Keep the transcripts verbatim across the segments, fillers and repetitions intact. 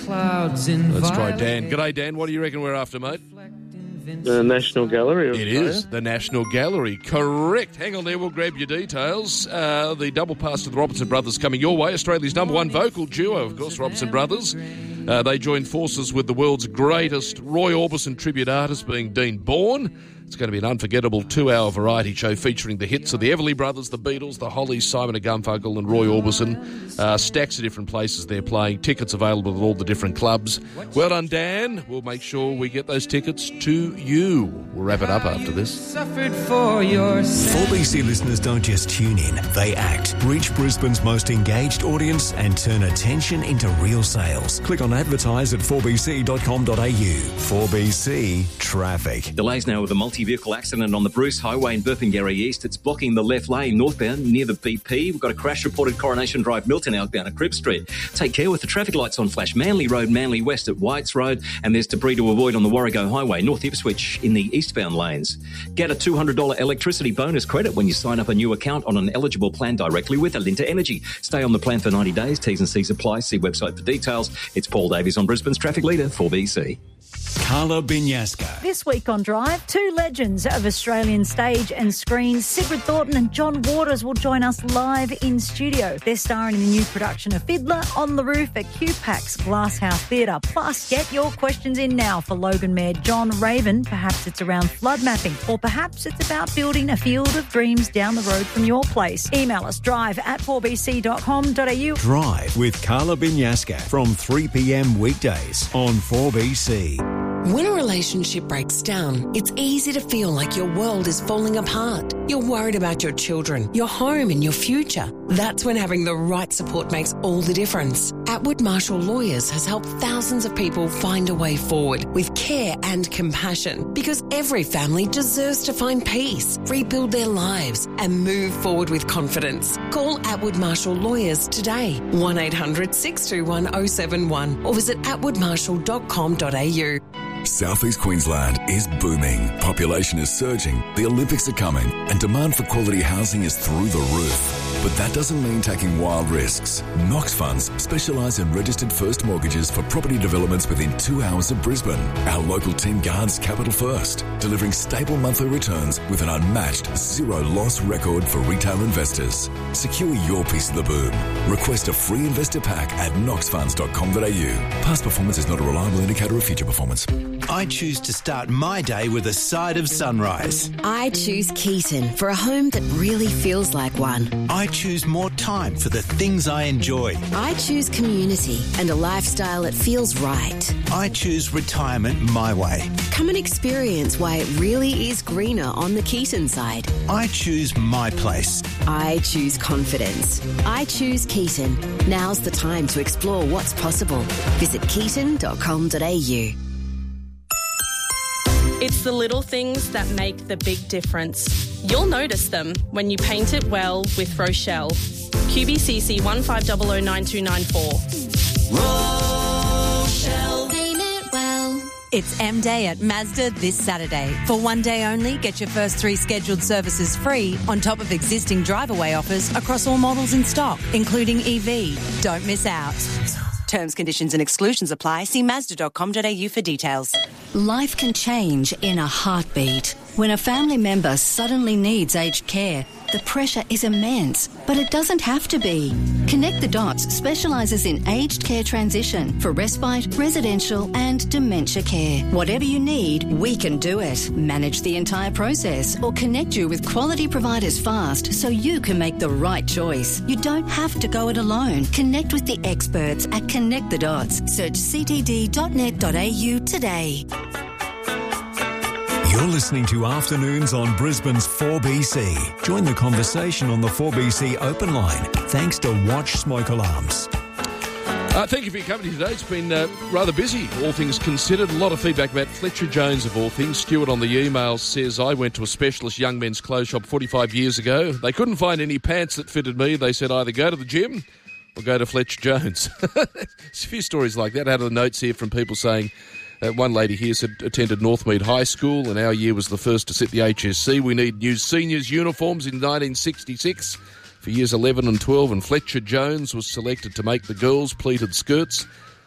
clouds in Let's try Dan. G'day, Dan. What do you reckon we're after, mate? The National Gallery. Of It Australia. is the National Gallery. Correct. Hang on there. We'll grab your details. Uh, the double pass to the Robertson Brothers coming your way. Australia's number one vocal duo, of course, Robertson Brothers. Uh, they join forces with the world's greatest Roy Orbison tribute artist, being Dean Bourne. It's going to be an unforgettable two-hour variety show featuring the hits of the Everly Brothers, the Beatles, the Hollies, Simon and Garfunkel and Roy Orbison. Uh, stacks of different places they're playing. Tickets available at all the different clubs. Well done, Dan. We'll make sure we get those tickets to you. We'll wrap it up after this. Suffered for your four B C listeners don't just tune in, they act. Reach Brisbane's most engaged audience and turn attention into real sales. Click on advertise at four b c dot com dot a u. four B C Traffic. Delays now with a multi-vehicle accident on the Bruce Highway in Burpengary East. It's blocking the left lane northbound near the B P. We've got a crash reported Coronation Drive, Milton, outbound at Cribb Street. Take care with the traffic lights on flash. Manly Road, Manly West at Whites Road. And there's debris to avoid on the Warrego Highway, North Ipswich in the eastbound lanes. Get a two hundred dollars electricity bonus credit when you sign up a new account on an eligible plan directly with Alinta Energy. Stay on the plan for ninety days. T's and C's apply. See website for details. It's Paul Davies on Brisbane's Traffic Leader, four B C. Carla Binyaska. This week on Drive, two legends of Australian stage and screen, Sigrid Thornton and John Waters, will join us live in studio. They're starring in the new production of Fiddler on the Roof at Q PAC's Glasshouse Theatre. Plus, get your questions in now for Logan Mayor John Raven. Perhaps it's around flood mapping, or perhaps it's about building a field of dreams down the road from your place. Email us drive at four b c dot com dot a u. Drive with Carla Binyaska from three p m weekdays on four B C. When a relationship breaks down, it's easy to feel like your world is falling apart. You're worried about your children, your home and your future. That's when having the right support makes all the difference. Atwood Marshall Lawyers has helped thousands of people find a way forward with care and compassion, because every family deserves to find peace, rebuild their lives and move forward with confidence. Call Atwood Marshall Lawyers today, one eight hundred six two one oh seven one, or visit atwood marshall dot com dot a u. Southeast Queensland is booming. Population is surging, the Olympics are coming, and demand for quality housing is through the roof. But that doesn't mean taking wild risks. Knox Funds specialise in registered first mortgages for property developments within two hours of Brisbane. Our local team guards capital first, delivering stable monthly returns with an unmatched zero loss record for retail investors. Secure your piece of the boom. Request a free investor pack at knox funds dot com dot a u. Past performance is not a reliable indicator of future performance. I choose to start my day with a side of sunrise. I choose Keaton for a home that really feels like one. I choose more time for the things I enjoy. I choose community and a lifestyle that feels right. I choose retirement my way. Come and experience why it really is greener on the Keaton side. I choose my place. I choose confidence. I choose Keaton. Now's the time to explore what's possible. Visit keaton dot com dot a u. It's the little things that make the big difference. You'll notice them when you paint it well with Rochelle. Q B C C one five zero zero nine two nine four. Rochelle. Paint it well. It's M-Day at Mazda this Saturday. For one day only, get your first three scheduled services free on top of existing drive-away offers across all models in stock, including E V. Don't miss out. Terms, conditions and exclusions apply. See mazda dot com dot a u for details. Life can change in a heartbeat. When a family member suddenly needs aged care, the pressure is immense, but it doesn't have to be. Connect the Dots specialises in aged care transition for respite, residential and dementia care. Whatever you need, we can do it. Manage the entire process or connect you with quality providers fast so you can make the right choice. You don't have to go it alone. Connect with the experts at Connect the Dots. Search c t d dot net dot a u today. You're listening to Afternoons on Brisbane's four B C. Join the conversation on the four B C open line, thanks to Watch Smoke Alarms. Uh, thank you for your company today. It's been uh, rather busy, all things considered. A lot of feedback about Fletcher Jones, of all things. Stuart on the email says, I went to a specialist young men's clothes shop forty-five years ago. They couldn't find any pants that fitted me. They said either go to the gym or go to Fletcher Jones. There's a few stories like that. I had the notes here from people saying, Uh, one lady here said attended Northmead High School and our year was the first to sit the H S C. We need new seniors' uniforms in nineteen sixty-six for years eleven and twelve, and Fletcher Jones was selected to make the girls' pleated skirts.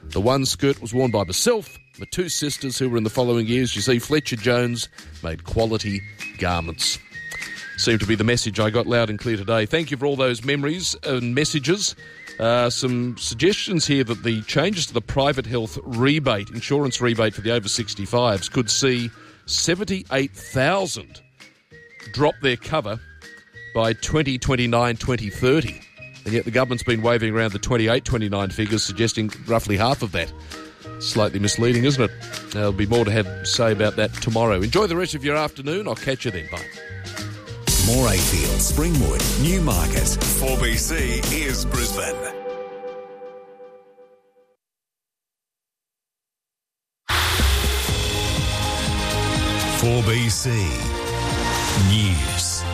The one skirt was worn by myself, my two sisters who were in the following years. You see, Fletcher Jones made quality garments. Seemed to be the message I got loud and clear today. Thank you for all those memories and messages. Uh, some suggestions here that the changes to the private health rebate, insurance rebate for the over sixty-fives, could see seventy-eight thousand drop their cover by twenty twenty-nine, twenty thirty. And yet the government's been waving around the twenty-eight, twenty-nine figures, suggesting roughly half of that. Slightly misleading, isn't it? There'll be more to have to say about that tomorrow. Enjoy the rest of your afternoon. I'll catch you then. Bye. Morayfield, Springwood, Newmarket. four B C is Brisbane. four B C News.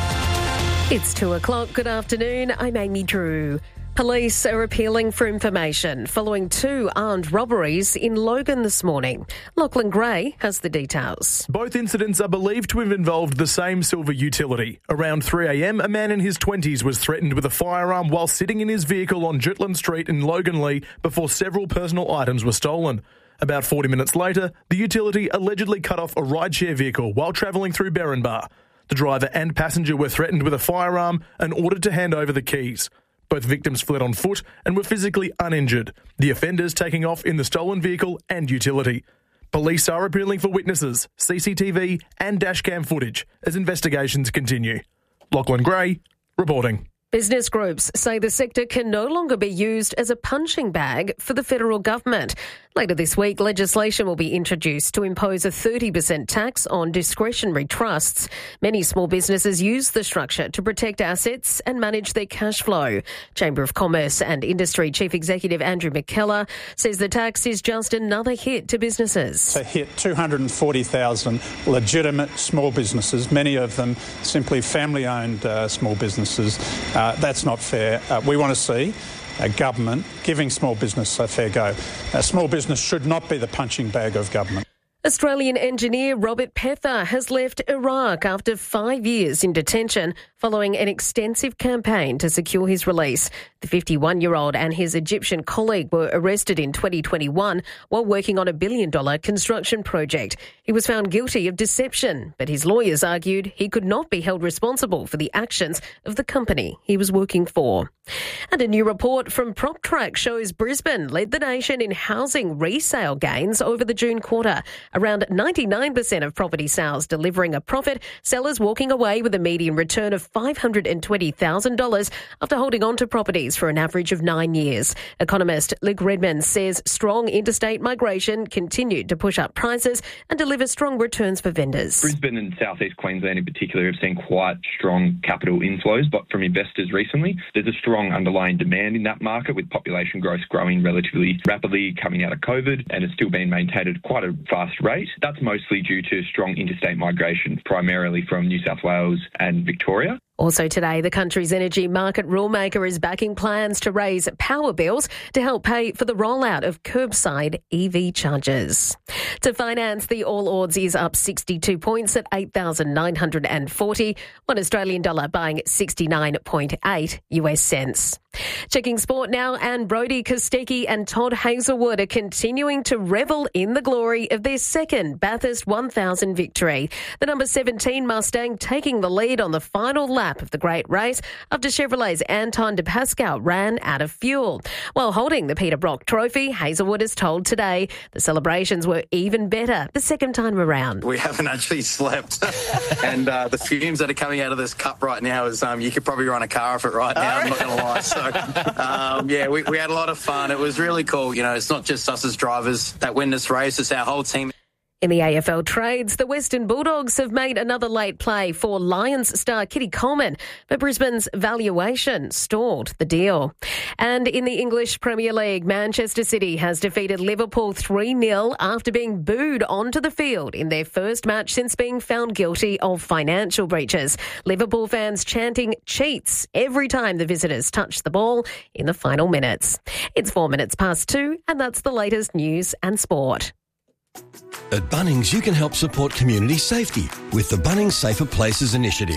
It's two o'clock. Good afternoon. I'm Amy Drew. Police are appealing for information following two armed robberies in Logan this morning. Lachlan Gray has the details. Both incidents are believed to have involved the same silver utility. Around three a.m, a man in his twenties was threatened with a firearm while sitting in his vehicle on Jutland Street in Loganlea before several personal items were stolen. About forty minutes later, the utility allegedly cut off a rideshare vehicle while travelling through Berrinbar. The driver and passenger were threatened with a firearm and ordered to hand over the keys. Both victims fled on foot and were physically uninjured, the offenders taking off in the stolen vehicle and utility. Police are appealing for witnesses, C C T V and dashcam footage as investigations continue. Lachlan Gray, reporting. Business groups say the sector can no longer be used as a punching bag for the federal government. Later this week, legislation will be introduced to impose a thirty percent tax on discretionary trusts. Many small businesses use the structure to protect assets and manage their cash flow. Chamber of Commerce and Industry Chief Executive Andrew McKellar says the tax is just another hit to businesses. To hit two hundred forty thousand legitimate small businesses, many of them simply family-owned uh, small businesses, uh, that's not fair. Uh, we want to see a government giving small business a fair go. A small business should not be the punching bag of government. Australian engineer Robert Pether has left Iraq after five years in detention following an extensive campaign to secure his release. The fifty-one-year-old and his Egyptian colleague were arrested in twenty twenty-one while working on a billion-dollar construction project. He was found guilty of deception, but his lawyers argued he could not be held responsible for the actions of the company he was working for. And a new report from PropTrack shows Brisbane led the nation in housing resale gains over the June quarter. Around ninety-nine percent of property sales delivering a profit, sellers walking away with a median return of five hundred twenty thousand dollars after holding on to properties for an average of nine years. Economist Luke Redmond says strong interstate migration continued to push up prices and deliver strong returns for vendors. Brisbane and southeast Queensland in particular have seen quite strong capital inflows but from investors recently. There's a strong underlying demand in that market with population growth growing relatively rapidly coming out of COVID and it's still being maintained at quite a fast rate. That's mostly due to strong interstate migration, primarily from New South Wales and Victoria. Also today, the country's energy market rulemaker is backing plans to raise power bills to help pay for the rollout of curbside E V chargers. To finance, the All Ords is up sixty-two points at eight thousand nine hundred forty, one Australian dollar buying sixty-nine point eight US cents. Checking sport now, and Brodie Kostecki and Todd Hazelwood are continuing to revel in the glory of their second Bathurst one thousand victory. The number seventeen Mustang taking the lead on the final lap of the great race after Chevrolet's Anton de Pascal ran out of fuel. While holding the Peter Brock Trophy, Hazelwood is told today the celebrations were even better the second time around. We haven't actually slept and uh, the fumes that are coming out of this cup right now is um, you could probably run a car off it right now, I'm not going to lie. So, um, yeah, we, we had a lot of fun. It was really cool. You know, it's not just us as drivers that win this race, it's our whole team. In the A F L trades, the Western Bulldogs have made another late play for Lions star Kitty Coleman, but Brisbane's valuation stalled the deal. And in the English Premier League, Manchester City has defeated Liverpool three nil after being booed onto the field in their first match since being found guilty of financial breaches. Liverpool fans chanting cheats every time the visitors touch the ball in the final minutes. It's four minutes past two, and that's the latest news and sport. At Bunnings, you can help support community safety with the Bunnings Safer Places initiative.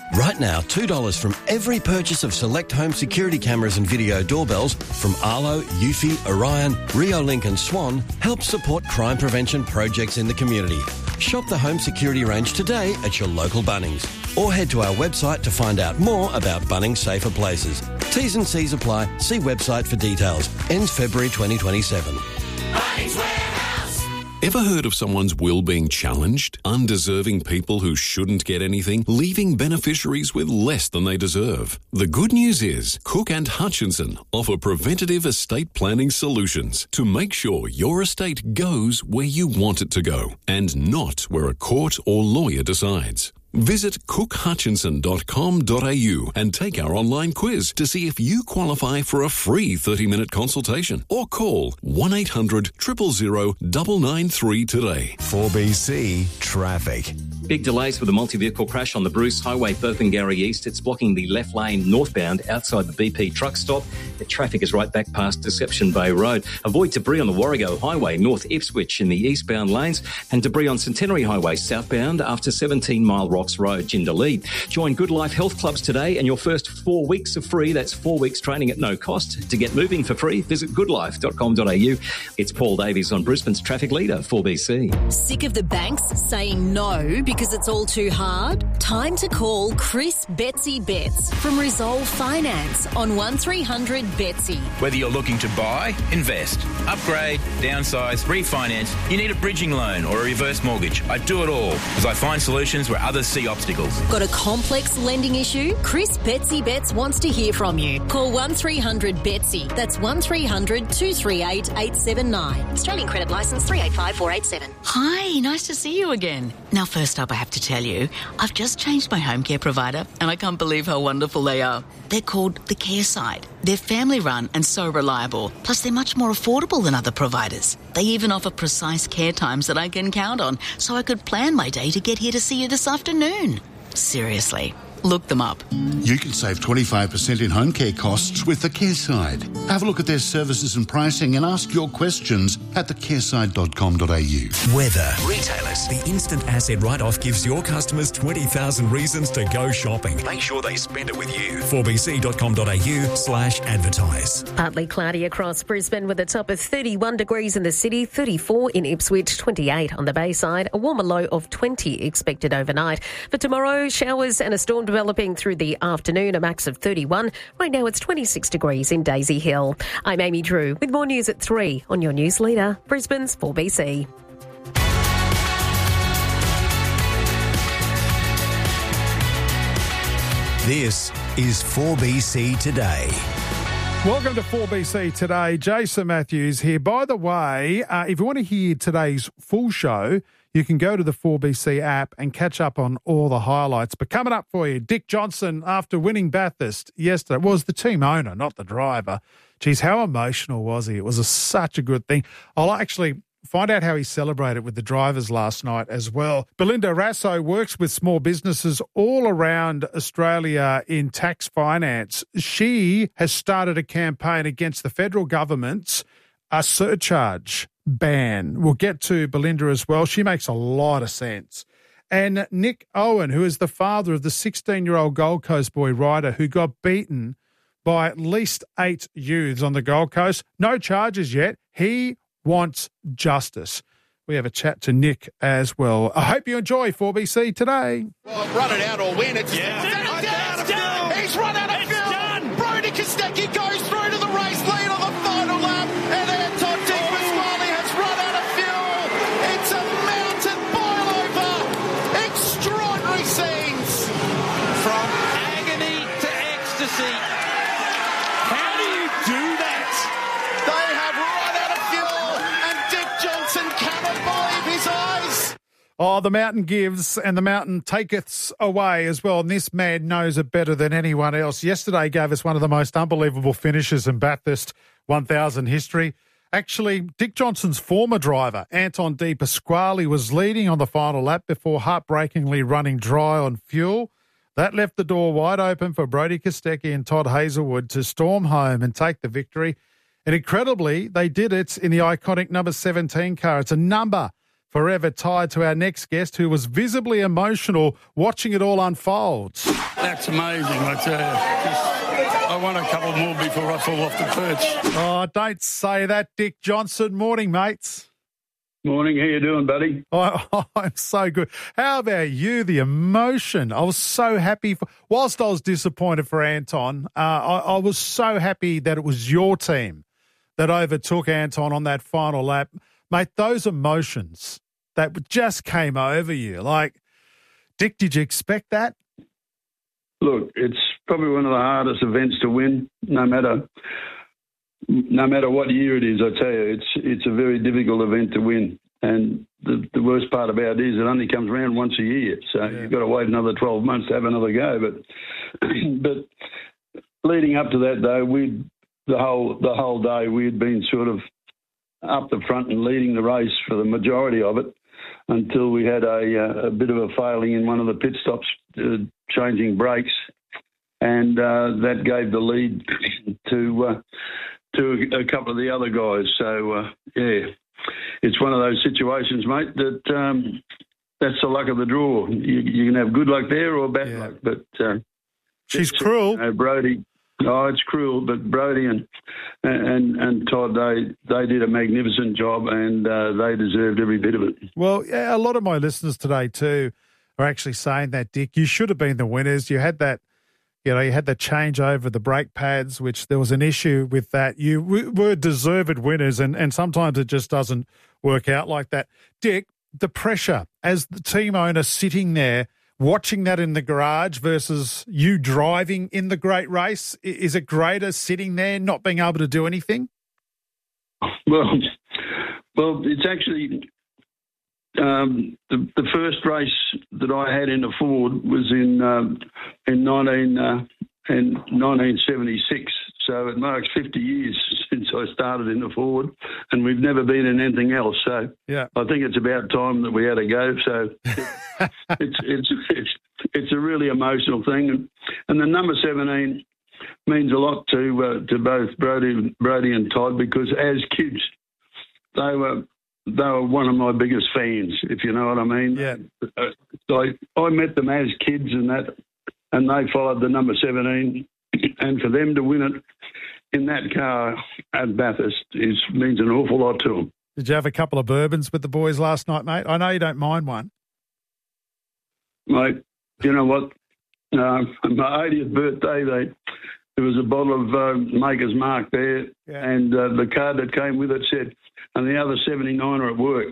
Right now, two dollars from every purchase of select home security cameras and video doorbells from Arlo, Eufy, Orion, Reolink and Swan helps support crime prevention projects in the community. Shop the home security range today at your local Bunnings or head to our website to find out more about Bunnings Safer Places. T's and C's apply. See website for details. Ends February twenty twenty-seven. Bunnings Warehouse. Ever heard of someone's will being challenged? Undeserving people who shouldn't get anything, leaving beneficiaries with less than they deserve. The good news is Cook and Hutchinson offer preventative estate planning solutions to make sure your estate goes where you want it to go and not where a court or lawyer decides. Visit cook hutchinson dot com dot a u and take our online quiz to see if you qualify for a free thirty-minute consultation or call one eight hundred, zero zero zero, nine nine three today. four B C Traffic. Big delays with a multi-vehicle crash on the Bruce Highway, Burpengary East. It's blocking the left lane northbound outside the B P truck stop. The traffic is right back past Deception Bay Road. Avoid debris on the Warrego Highway, North Ipswich in the eastbound lanes, and debris on Centenary Highway southbound after seventeen Mile Rocks Road, Jindalee. Join Good Life Health Clubs today and your first four weeks are free. That's four weeks training at no cost. To get moving for free, visit good life dot com dot a u. It's Paul Davies on Brisbane's Traffic Leader, four B C. Sick of the banks saying no because it's all too hard? Time to call Chris Betsy Betts from Resolve Finance on one three hundred Betsy. Whether you're looking to buy, invest, upgrade, downsize, refinance, you need a bridging loan or a reverse mortgage. I do it all because I find solutions where others see obstacles. Got a complex lending issue? Chris Betsy Betts wants to hear from you. Call one three hundred Betsy. That's one three hundred, two three eight, eight seven nine. Australian credit licence three eight five four eight seven. Hi, nice to see you again. Now, first up, I have to tell you, I've just changed my home care provider and I can't believe how wonderful they are. They're called The Care Side. They're family run and so reliable. Plus, they're much more affordable than other providers. They even offer precise care times that I can count on, so I could plan my day to get here to see you this afternoon. Seriously, look them up. You can save twenty-five percent in home care costs with The Care Side. Have a look at their services and pricing and ask your questions at the care side dot com dot a u. Weather. Retailers. The instant asset write-off gives your customers twenty thousand reasons to go shopping. Make sure they spend it with you. four b c dot com dot a u slash advertise. Partly cloudy across Brisbane with a top of thirty-one degrees in the city, thirty-four in Ipswich, twenty-eight on the Bayside, a warmer low of twenty expected overnight. For tomorrow, showers and a storm developing through the afternoon, a max of thirty-one. Right now it's twenty-six degrees in Daisy Hill. I'm Amy Drew with more news at three on your news leader, Brisbane's four B C. This is four B C Today. Welcome to four B C Today. Jason Matthews here. By the way, uh, if you want to hear today's full show, you can go to the four B C app and catch up on all the highlights. But coming up for you, Dick Johnson, after winning Bathurst yesterday, was the team owner, not the driver. Geez, how emotional was he? It was a, such a good thing. I'll actually find out how he celebrated with the drivers last night as well. Belinda Rasso works with small businesses all around Australia in tax finance. She has started a campaign against the federal government's a surcharge ban. We'll get to Belinda as well. She makes a lot of sense. And Nick Owen, who is the father of the sixteen-year-old Gold Coast boy Ryder who got beaten by at least eight youths on the Gold Coast. No charges yet. He wants justice. We have a chat to Nick as well. I hope you enjoy four B C Today. Well, run it out or win. It's, yeah. it's, it's, down, it's done. He's run out of it's fuel. Done. Brody Kostecki goes through to the race lead on the final lap. And Anton Di Pasquale has run out of fuel. It's a mountain boil over. Extraordinary scenes. From agony to ecstasy. How do you do that? They have run out of fuel. And Dick Johnson cannot believe his eyes. Oh, the mountain gives and the mountain taketh away as well. And this man knows it better than anyone else. Yesterday gave us one of the most unbelievable finishes in Bathurst one thousand history. Actually, Dick Johnson's former driver, Anton Di Pasquale, was leading on the final lap before heartbreakingly running dry on fuel. That left the door wide open for Brody Kostecki and Todd Hazelwood to storm home and take the victory. And incredibly, they did it in the iconic number seventeen car. It's a number forever tied to our next guest, who was visibly emotional watching it all unfold. That's amazing, I tell you. Just, I want a couple more before I fall off the perch. Oh, don't say that, Dick Johnson. Morning, mates. Morning. How you doing, buddy? Oh, I'm so good. How about you? The emotion. I was so happy. For, whilst I was disappointed for Anton, uh, I, I was so happy that it was your team that overtook Anton on that final lap. Mate, those emotions that just came over you. Like, Dick, did you expect that? Look, it's probably one of the hardest events to win, no matter no matter what year it is. I tell you, it's it's a very difficult event to win. And the, the worst part about it is it only comes around once a year. So yeah. You've got to wait another twelve months to have another go. But but leading up to that, though, we the whole the whole day we had been sort of up the front and leading the race for the majority of it, until we had a, a bit of a failing in one of the pit stops, uh, changing brakes, and uh, that gave the lead to uh, to a couple of the other guys. So, uh, yeah, it's one of those situations, mate, that um, that's the luck of the draw. You, you can have good luck there or bad yeah. luck. But uh, she's cruel. You know, Brody. Oh, it's cruel, but Brody and and and Todd, they they did a magnificent job, and uh, they deserved every bit of it. Well, yeah, a lot of my listeners today too are actually saying that, Dick, you should have been the winners. You had that, you know, you had the change over the brake pads, which there was an issue with that. You w- were deserved winners, and and sometimes it just doesn't work out like that. Dick, the pressure as the team owner sitting there, watching that in the garage versus you driving in the great race, is it greater sitting there not being able to do anything? Well, well, it's actually um, the, the first race that I had in the Ford was in um, in nineteen uh, in nineteen seventy-six. So it marks fifty years since I started in the Ford, and we've never been in anything else. So yeah. I think it's about time that we had a go. So it, it's it's it's it's a really emotional thing, and, and the number seventeen means a lot to uh, to both Brody Brody and Todd, because as kids they were they were one of my biggest fans, if you know what I mean. Yeah. Uh, I I met them as kids, and that and they followed the number seventeen. And for them to win it in that car at Bathurst is means an awful lot to them. Did you have a couple of bourbons with the boys last night, mate? I know you don't mind one. Mate, you know what? Uh, my eightieth birthday, they, there was a bottle of uh, Maker's Mark there, yeah. and uh, the card that came with it said, and the other seventy-nine are at work.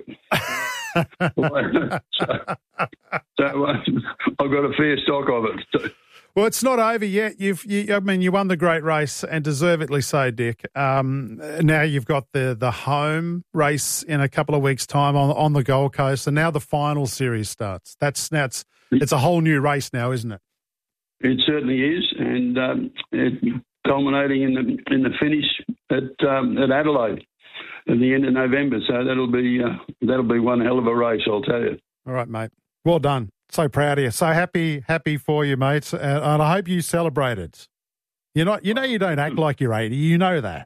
so so uh, I've got a fair stock of it. So, well, it's not over yet. You've, you, I mean, you won the great race, and deservedly so, Dick. Um, now you've got the the home race in a couple of weeks' time on on the Gold Coast, and now the final series starts. That's now it's it's a whole new race now, isn't it? It certainly is, and um, it, culminating in the in the finish at um, at Adelaide at the end of November. So that'll be uh, that'll be one hell of a race, I'll tell you. All right, mate. Well done. So proud of you. So happy, happy for you, mates. And, and I hope you celebrated. You're not, you know, you don't act like you're eighty. You know that.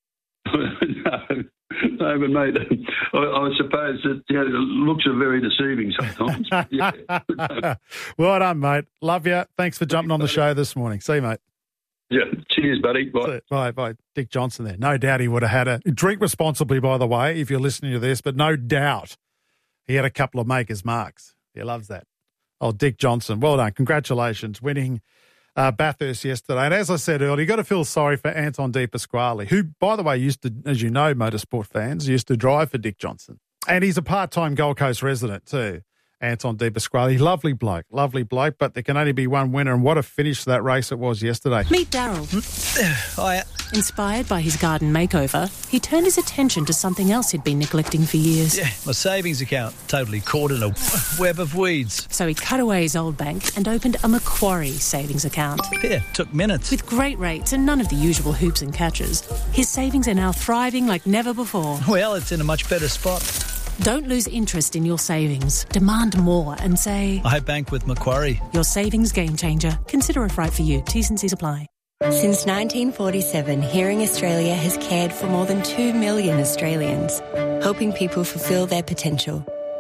no, no, but mate, I, I suppose that you know, looks are very deceiving sometimes. Yeah. Well done, mate. Love you. Thanks for jumping on the show this morning. See you, mate. Yeah. Cheers, buddy. Bye. Bye, bye. Dick Johnson there. No doubt he would have had a drink responsibly, by the way, if you're listening to this, but no doubt he had a couple of Maker's Marks. He loves that. Oh, Dick Johnson. Well done. Congratulations. Winning uh, Bathurst yesterday. And as I said earlier, you've got to feel sorry for Anton De Pasquale, who, by the way, used to, as you know, motorsport fans, used to drive for Dick Johnson. And he's a part-time Gold Coast resident too, Anton De Pasquale. Lovely bloke, lovely bloke, but there can only be one winner, and what a finish that race it was yesterday. Meet Daryl. Hiya. Inspired by his garden makeover, he turned his attention to something else he'd been neglecting for years. Yeah, my savings account, totally caught in a web of weeds. So he cut away his old bank and opened a Macquarie savings account. Yeah, took minutes. With great rates and none of the usual hoops and catches, his savings are now thriving like never before. Well, it's in a much better spot. Don't lose interest in your savings. Demand more and say, I bank with Macquarie. Your savings game changer. Consider if right for you. T's and C's apply. Since nineteen forty-seven, Hearing Australia has cared for more than two million Australians, helping people fulfil their potential.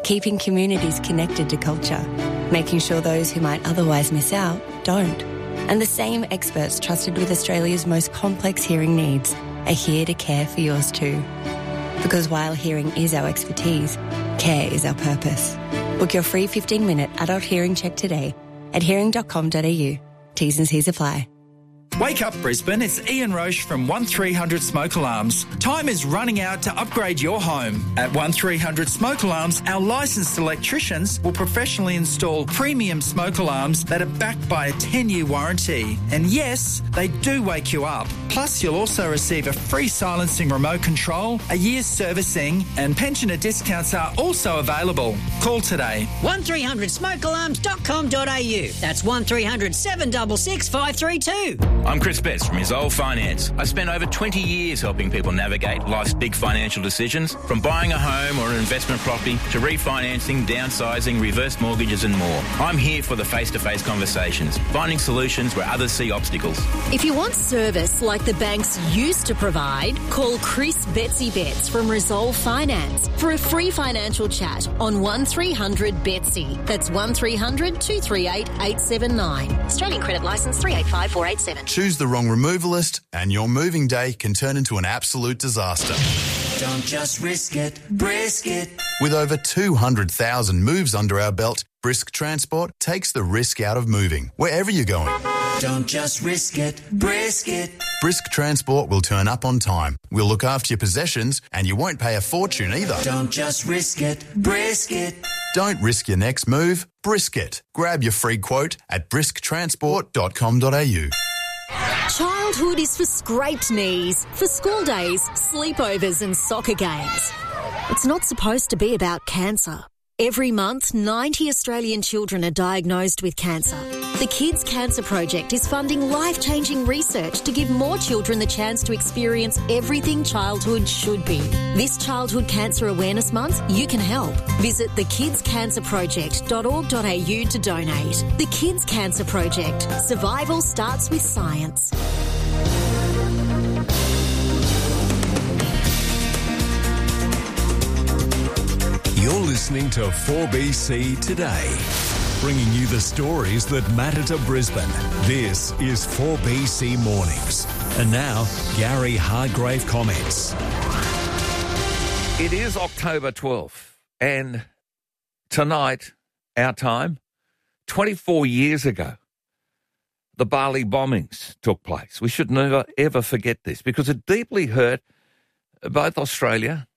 keeping communities connected to culture, making sure those who might otherwise miss out don't. And the same experts trusted with Australia's most complex hearing needs are here to care for yours too. Because while hearing is our expertise, care is our purpose. Book your free fifteen-minute adult hearing check today at hearing dot com dot a u. T's and C's apply. Wake up, Brisbane. It's Ian Roche from one three hundred Smoke Alarms. Time is running out to upgrade your home. At one three hundred Smoke Alarms, our licensed electricians will professionally install premium smoke alarms that are backed by a ten-year warranty. And yes, they do wake you up. Plus, you'll also receive a free silencing remote control, a year's servicing, and pensioner discounts are also available. Call today. one three hundred smoke alarms dot com dot a u. That's one three hundred seven six six five three two. I'm Chris Betts from Resolve Finance. I spent over twenty years helping people navigate life's big financial decisions, from buying a home or an investment property to refinancing, downsizing, reverse mortgages and more. I'm here for the face-to-face conversations, finding solutions where others see obstacles. If you want service like the banks used to provide, call Chris Betsy Betts from Resolve Finance for a free financial chat on one three hundred Betsy. That's one three hundred two three eight eight seven nine. Australian credit licence three eight five four eight seven. Choose the wrong removalist and your moving day can turn into an absolute disaster. Don't just risk it, brisk it. With over two hundred thousand moves under our belt, Brisk Transport takes the risk out of moving, wherever you're going. Don't just risk it, brisk it. Brisk Transport will turn up on time. We'll look after your possessions and you won't pay a fortune either. Don't just risk it, brisk it. Don't risk your next move, brisk it. Grab your free quote at brisk transport dot com dot a u. Childhood is for scraped knees, for school days, sleepovers and soccer games. It's not supposed to be about cancer. Every month, ninety Australian children are diagnosed with cancer. The Kids Cancer Project is funding life-changing research to give more children the chance to experience everything childhood should be. This Childhood Cancer Awareness Month, you can help. Visit the kids cancer project dot org dot a u to donate. The Kids Cancer Project. Survival starts with science. You're listening to four B C Today, bringing you the stories that matter to Brisbane. This is four B C Mornings. And now, Gary Hargrave comments. It is October twelfth, and tonight, our time, twenty-four years ago, the Bali bombings took place. We should never, ever forget this because it deeply hurt both Australia